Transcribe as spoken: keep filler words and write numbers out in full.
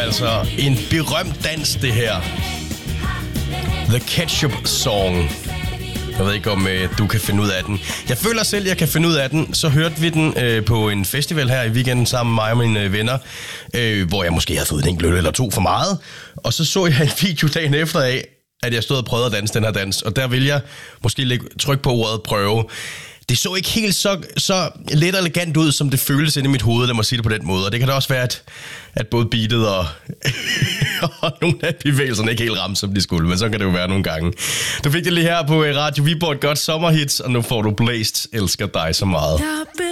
altså en berømt dans, det her. The Ketchup Song. Jeg ved ikke, om øh, du kan finde ud af den. Jeg føler selv, jeg kan finde ud af den. Så hørte vi den øh, på en festival her i weekenden sammen med mig og mine øh, venner, øh, hvor jeg måske havde fået en enkelt øl eller to for meget. Og så så jeg en video dagen efter af, at jeg stod og prøvede at danse den her dans. Og der vil jeg måske lægge tryk på ordet prøve. Det så ikke helt så, så let og elegant ud, som det føles inde i mit hoved, lad mig sige det på den måde. Og det kan da også være, at, at både beatet og, og nogle af bevægelserne ikke helt ramte, som de skulle. Men så kan det jo være nogle gange. Du fik det lige her på Radio Viborg, et godt sommerhit, og nu får du Blæst, elsker dig så meget.